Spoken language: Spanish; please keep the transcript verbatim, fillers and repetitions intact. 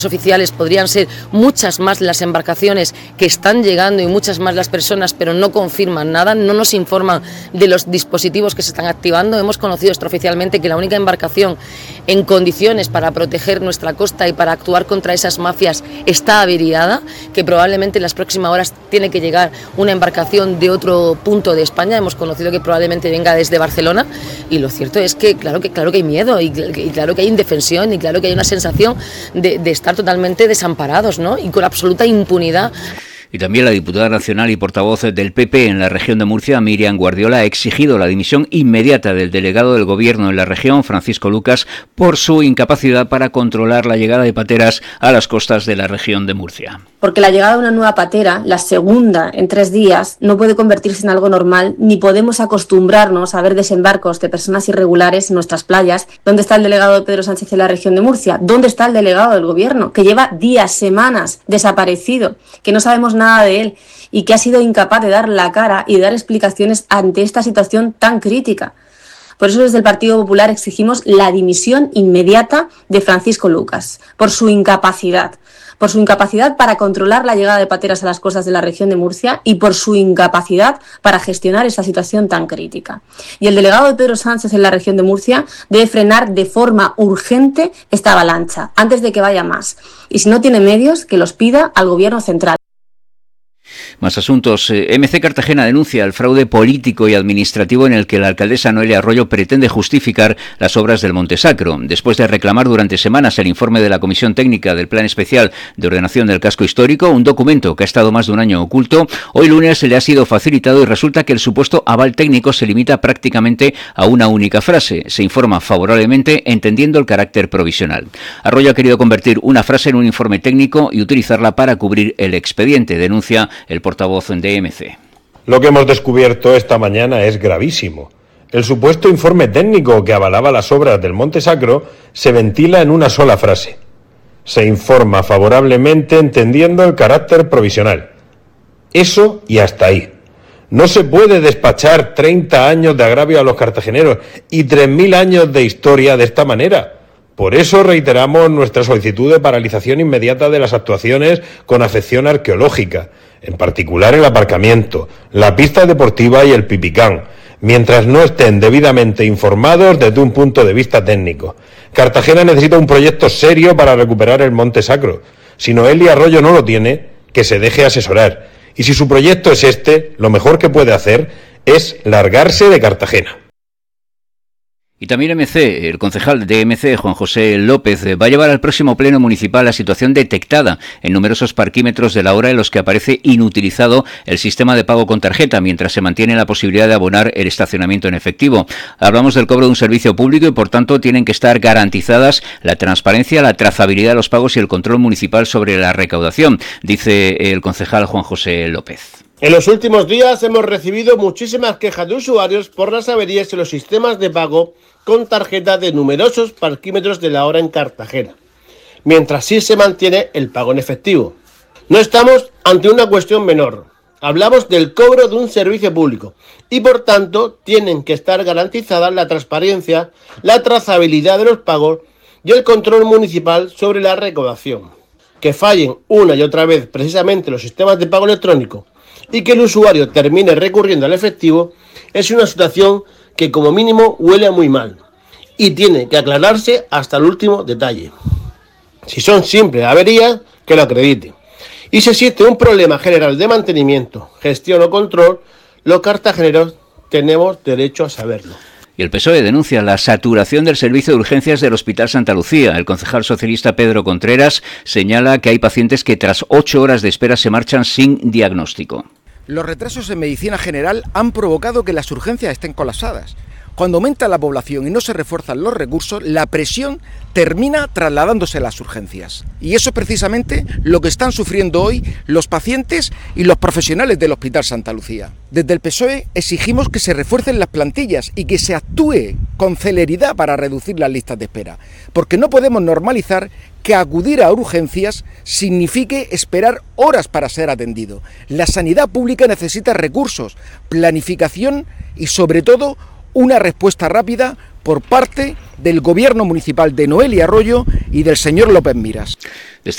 oficiales, podrían ser muchas más las embarcaciones que están llegando y muchas más las personas, pero no confirman nada, no nos informan de los dispositivos que se están activando. Hemos conocido extraoficialmente que la única embarcación en condiciones para proteger nuestra costa y para actuar contra esas mafias está averiada, que probablemente en las próximas horas tiene que llegar una embarcación de otro punto de España. Hemos conocido que probablemente venga desde Barcelona, y lo cierto es que claro que, claro que hay miedo y, y claro que hay indefensión y claro que hay una sensación de, de estar totalmente desamparados, ¿no? Y con absoluta impunidad. Y también la diputada nacional y portavoz del P P en la región de Murcia, Miriam Guardiola, ha exigido la dimisión inmediata del delegado del Gobierno en la región, Francisco Lucas, por su incapacidad para controlar la llegada de pateras a las costas de la región de Murcia. Porque la llegada de una nueva patera, la segunda en tres días, no puede convertirse en algo normal, ni podemos acostumbrarnos a ver desembarcos de personas irregulares en nuestras playas. ¿Dónde está el delegado de Pedro Sánchez en la región de Murcia? ¿Dónde está el delegado del Gobierno, que lleva días, semanas desaparecido, que no sabemos nada de él y que ha sido incapaz de dar la cara y de dar explicaciones ante esta situación tan crítica? Por eso desde el Partido Popular exigimos la dimisión inmediata de Francisco Lucas, por su incapacidad, por su incapacidad para controlar la llegada de pateras a las costas de la región de Murcia y por su incapacidad para gestionar esta situación tan crítica. Y el delegado de Pedro Sánchez en la región de Murcia debe frenar de forma urgente esta avalancha, antes de que vaya más. Y si no tiene medios, que los pida al Gobierno central. Más asuntos. M C Cartagena denuncia el fraude político y administrativo en el que la alcaldesa Noelia Arroyo pretende justificar las obras del Monte Sacro. Después de reclamar durante semanas el informe de la Comisión Técnica del Plan Especial de Ordenación del Casco Histórico, un documento que ha estado más de un año oculto, hoy lunes se le ha sido facilitado y resulta que el supuesto aval técnico se limita prácticamente a una única frase. Se informa favorablemente entendiendo el carácter provisional. Arroyo ha querido convertir una frase en un informe técnico y utilizarla para cubrir el expediente, denuncia el portavoz de M C. Lo que hemos descubierto esta mañana es gravísimo. El supuesto informe técnico que avalaba las obras del Monte Sacro se ventila en una sola frase. Se informa favorablemente entendiendo el carácter provisional. Eso y hasta ahí. No se puede despachar treinta años de agravio a los cartageneros y tres mil años de historia de esta manera. Por eso reiteramos nuestra solicitud de paralización inmediata de las actuaciones con afección arqueológica, en particular el aparcamiento, la pista deportiva y el pipicán, mientras no estén debidamente informados desde un punto de vista técnico. Cartagena necesita un proyecto serio para recuperar el Monte Sacro. Si Noelia Arroyo no lo tiene, que se deje asesorar. Y si su proyecto es este, lo mejor que puede hacer es largarse de Cartagena. Y también M C, el concejal de M C, Juan José López, va a llevar al próximo pleno municipal la situación detectada en numerosos parquímetros de la hora en los que aparece inutilizado el sistema de pago con tarjeta, mientras se mantiene la posibilidad de abonar el estacionamiento en efectivo. Hablamos del cobro de un servicio público y, por tanto, tienen que estar garantizadas la transparencia, la trazabilidad de los pagos y el control municipal sobre la recaudación, dice el concejal Juan José López. En los últimos días hemos recibido muchísimas quejas de usuarios por las averías en los sistemas de pago con tarjeta de numerosos parquímetros de la hora en Cartagena, mientras sí se mantiene el pago en efectivo. No estamos ante una cuestión menor. Hablamos del cobro de un servicio público y, por tanto, tienen que estar garantizadas la transparencia, la trazabilidad de los pagos y el control municipal sobre la recaudación. Que fallen una y otra vez precisamente los sistemas de pago electrónico y que el usuario termine recurriendo al efectivo es una situación que como mínimo huele muy mal y tiene que aclararse hasta el último detalle. Si son simples averías, que lo acredite. Y si existe un problema general de mantenimiento, gestión o control, los cartageneros tenemos derecho a saberlo. Y el P S O E denuncia la saturación del servicio de urgencias del Hospital Santa Lucía. El concejal socialista Pedro Contreras señala que hay pacientes que tras ocho horas de espera se marchan sin diagnóstico. Los retrasos en medicina general han provocado que las urgencias estén colapsadas. Cuando aumenta la población y no se refuerzan los recursos, la presión termina trasladándose a las urgencias. Y eso es precisamente lo que están sufriendo hoy los pacientes y los profesionales del Hospital Santa Lucía. Desde el P S O E exigimos que se refuercen las plantillas y que se actúe con celeridad para reducir las listas de espera, porque no podemos normalizar que acudir a urgencias signifique esperar horas para ser atendido. La sanidad pública necesita recursos, planificación y, sobre todo, una respuesta rápida por parte del Gobierno municipal de Noelia Arroyo y del señor López Miras.